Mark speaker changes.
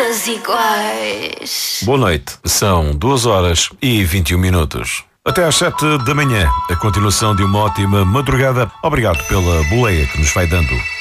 Speaker 1: todas iguais.
Speaker 2: Boa noite, são 2h21. Até às 7 da manhã, a continuação de uma ótima madrugada. Obrigado pela boleia que nos vai dando.